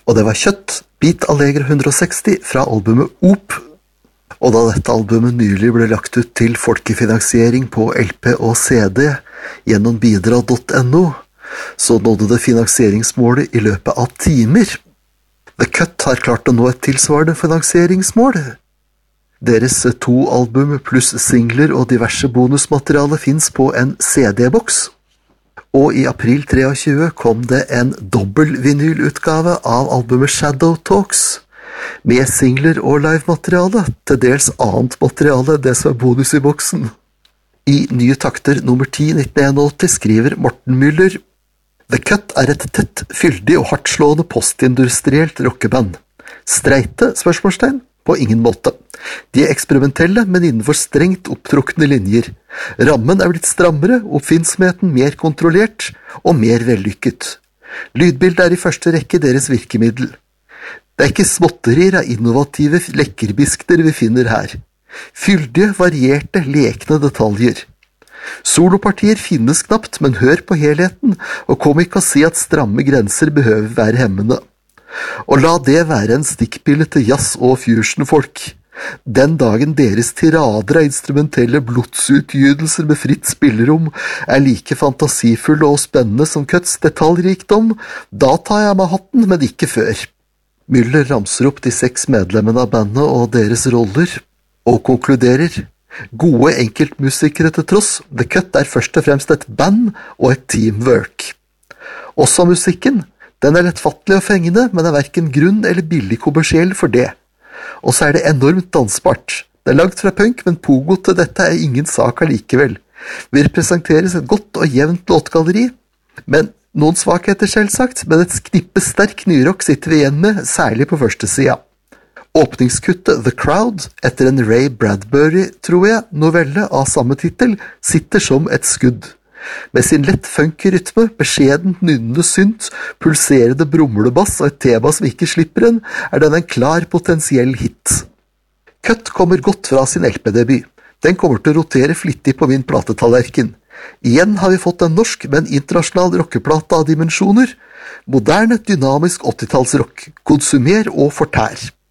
Og det var Kjøtt, Beat Allegro 160 fra albumet OP. Og da dette albumet nylig ble lagt ut til folkefinansiering på LP og CD gjennom bidra.no, så nådde det finansieringsmålet i løpet av timer. The Cut har klart å nå et tilsvarende finansieringsmål. Deres 2 album pluss singler og diverse bonusmateriale finnes på en CD-boks. Og i april 23 kom det en dobbel vinylutgave av albumet Shadow Talks, med singler og live-materiale, til dels annet materiale det som er bonus i boksen. I Nye takter nummer 10 1981 skriver Morten Müller: The Cut er et tett, fyldig og hardtslående postindustrielt rockeband. Streite? Spørsmålstegn? På ingen måte. De er eksperimentelle, men innenfor strengt opptrukne linjer. Rammen er blitt strammere, oppfinnsomheten mer kontrollert og mer vellykket. Lydbildet er i første rekke deres virkemiddel. Det er ikke småtterier av innovative lekkerbiskter vi finner her. Fyldige, varierte, lekne detaljer. Solopartier finnes knapt, men hør på helheten, og kom ikke å si at stramme grenser behøver være hemmende. Og la det være en stikkpille til jazz- og fusion-folk. Den dagen deres tirader av instrumentelle blodsutgytelser med fritt spillerom er like fantasifulle og spennende som Cuts detaljrikdom, da tar jeg meg hatten, men ikke før. Müller ramser opp de 6 medlemmene av bandet og deres roller, og konkluderer: gode enkeltmusikere til tross, The Cut er først og fremst et band og et teamwork. Også musikken, den er lettfattelig og fengende, men er hverken grunn eller billig kommersiell for det. Og så er det enormt dansbart. Det er langt fra punk, men pogo til dette er ingen sak allikevel. Vi representeres et godt og jevnt låtgalleri, men noen svakheter selvsagt, men et knippe sterk nyrock sitter vi igjen med, særlig på første sida. Åpningskuttet The Crowd, etter en Ray Bradbury, tror jeg, novelle av samme titel, sitter som et skudd. Med sin lett funky rytme, beskjedent nynnende synt, pulserende brumlebass og et tema som ikke slipper en, er den en klar potensiell hit. Cut kommer godt fra sin LP-debut. Den kommer til å rotere flittig på min platetallerken. Igjen har vi fått en norsk, men internasjonal rockeplate av dimensjoner. Moderne, dynamisk 80-tallsrock. Konsumer og fortær.